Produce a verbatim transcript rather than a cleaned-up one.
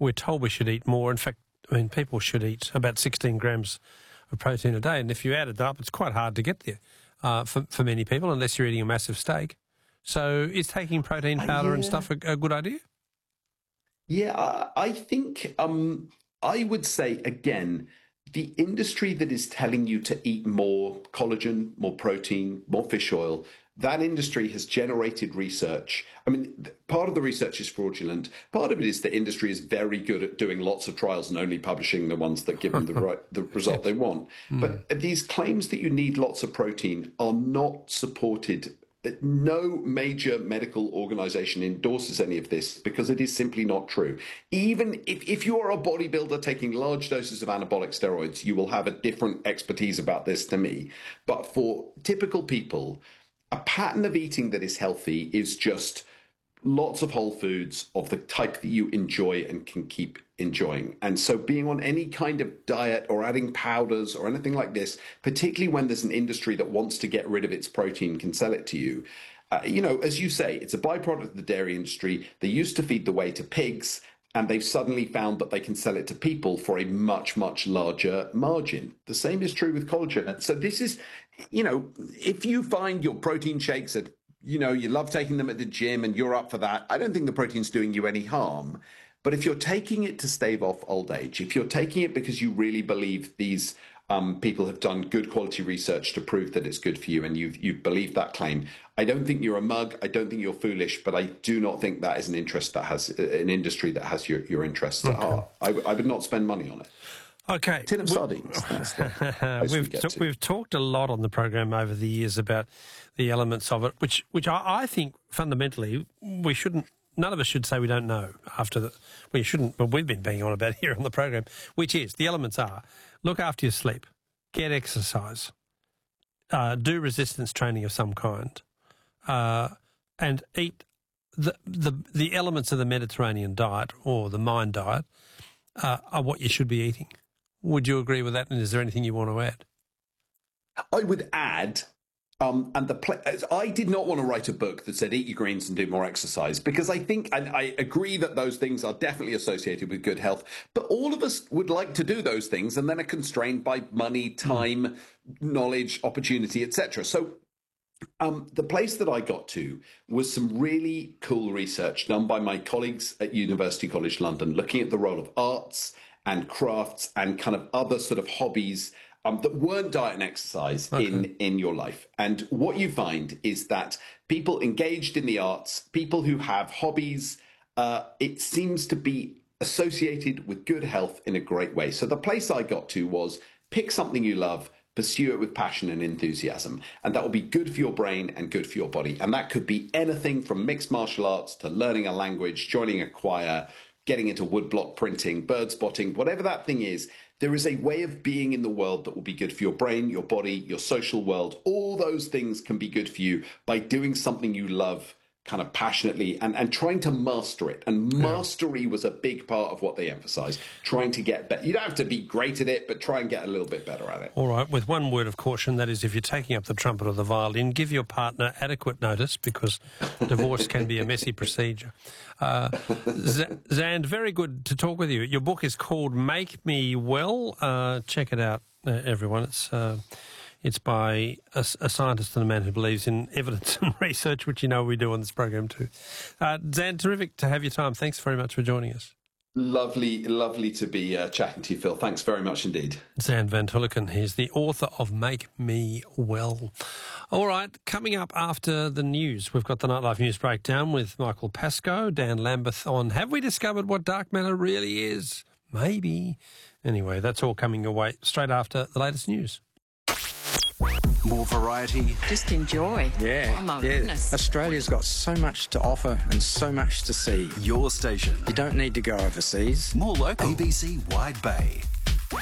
we're told we should eat more. In fact, I mean, people should eat about sixteen grams of protein a day, and if you add it up, it's quite hard to get there uh, for, for many people, unless you're eating a massive steak. So is taking protein powder uh, yeah. and stuff a, a good idea? Yeah, I, I think um, I would say, again, the industry that is telling you to eat more collagen, more protein, more fish oil, that industry has generated research. I mean, part of the research is fraudulent. Part of it is the industry is very good at doing lots of trials and only publishing the ones that give them the right the result they want. Mm. But these claims that you need lots of protein are not supported. No major medical organization endorses any of this because it is simply not true. Even if, if you're a bodybuilder taking large doses of anabolic steroids, you will have a different expertise about this to me. But for typical people, a pattern of eating that is healthy is just lots of whole foods of the type that you enjoy and can keep enjoying. And so being on any kind of diet or adding powders or anything like this, particularly when there's an industry that wants to get rid of its protein, can sell it to you. Uh, you know, as you say, it's a byproduct of the dairy industry. They used to feed the whey to pigs, and they've suddenly found that they can sell it to people for a much, much larger margin. The same is true with collagen. And so this is, you know, if you find your protein shakes at, you know, you love taking them at the gym and you're up for that, I don't think the protein's doing you any harm. But if you're taking it to stave off old age, if you're taking it because you really believe these um, people have done good quality research to prove that it's good for you and you've, you've believed that claim, I don't think you're a mug. I don't think you're foolish, but I do not think that is an interest that has an industry that has your, your interests at heart. I, I would not spend money on it. Okay. Tin of sardines. we've, we t- we've talked a lot on the program over the years about the elements of it, which which I, I think fundamentally we shouldn't, none of us should say we don't know after the, well, you shouldn't, but we've been banging on about here on the program, which is, the elements are, look after your sleep, get exercise, uh, do resistance training of some kind, uh, and eat the, the, the elements of the Mediterranean diet or the Mind diet uh, are what you should be eating. Would you agree with that? And is there anything you want to add? I would add, um, and the pl- I did not want to write a book that said eat your greens and do more exercise, because I think, and I agree that those things are definitely associated with good health, but all of us would like to do those things and then are constrained by money, time, mm. knowledge, opportunity, et cetera. So Um, the place that I got to was some really cool research done by my colleagues at University College London, looking at the role of arts and crafts and kind of other sort of hobbies um, that weren't diet and exercise okay. in, in your life. And what you find is that people engaged in the arts, people who have hobbies, uh, it seems to be associated with good health in a great way. So the place I got to was pick something you love, pursue it with passion and enthusiasm, and that will be good for your brain and good for your body. And that could be anything from mixed martial arts to learning a language, joining a choir, getting into woodblock printing, bird spotting, whatever that thing is. There is a way of being in the world that will be good for your brain, your body, your social world. All those things can be good for you by doing something you love kind of passionately and, and trying to master it. And mastery was a big part of what they emphasized, trying to get better. You don't have to be great at it, but try and get a little bit better at it. All right, with one word of caution, that is, if you're taking up the trumpet or the violin, give your partner adequate notice, because divorce can be a messy procedure. Uh, Z- Zand, very good to talk with you. Your book is called Make Me Well. Uh, check it out, uh, everyone. It's... Uh, It's by a, a scientist and a man who believes in evidence and research, which you know we do on this program too. Uh, Zand, terrific to have your time. Thanks very much for joining us. Lovely, lovely to be uh, chatting to you, Phil. Thanks very much indeed. Zand van Tulleken, he's the author of Make Me Well. All right, coming up after the news, we've got the Nightlife News Breakdown with Michael Pascoe, Dan Lambeth on Have We Discovered What Dark Matter Really Is? Maybe. Anyway, that's all coming your way straight after the latest news. More variety. Just enjoy. Yeah. Oh, my yeah. goodness. Australia's got so much to offer and so much to see. Your station. You don't need to go overseas. More local. A B C Wide Bay.